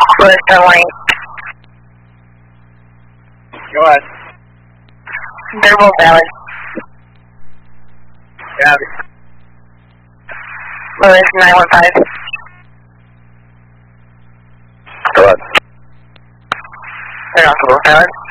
Lewis Dunlane. Go ahead. They're both valid. Yeah. Lewis 915. Go ahead. They're also both valid.